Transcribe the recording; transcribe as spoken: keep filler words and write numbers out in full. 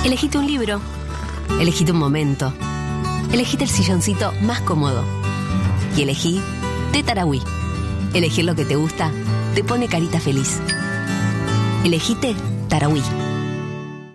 Elegite un libro, elegite un momento, elegite el silloncito más cómodo y elegí Té Tarahui. Elegir lo que te gusta te pone carita feliz. Elegite Tarahui.